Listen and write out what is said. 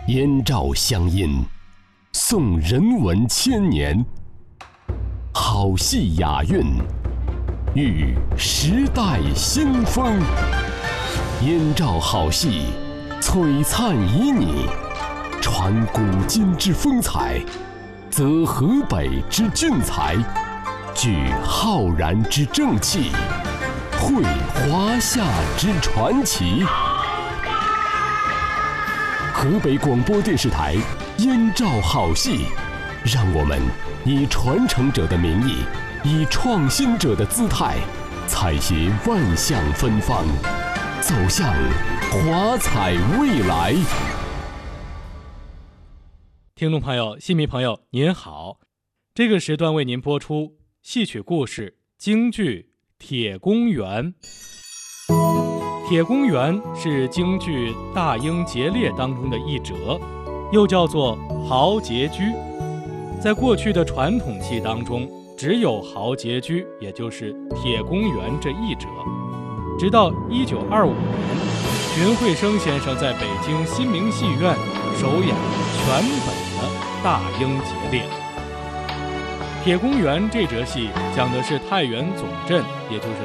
燕赵乡音，颂人文千年，好戏雅韵，遇时代新风。燕赵好戏，璀璨旖旎，传古今之风采，则河北之俊才，聚浩然之正气，绘华夏之传奇。河北广播电视台燕赵好戏，让我们以传承者的名义，以创新者的姿态，采撷万象芬芳，走向华彩未来。 听众朋友、戏迷朋友您好，这个时段为您播出戏曲故事京剧《铁公园》。铁公园是京剧《大英劫猎》当中的一折，又叫做豪杰居。在过去的传统戏当中，只有豪杰居，也就是铁公园这一折。直到1925年，荀慧生先生在北京新明戏院首演全本的《大英劫猎》。铁公园这折戏讲的是太原总镇，也就是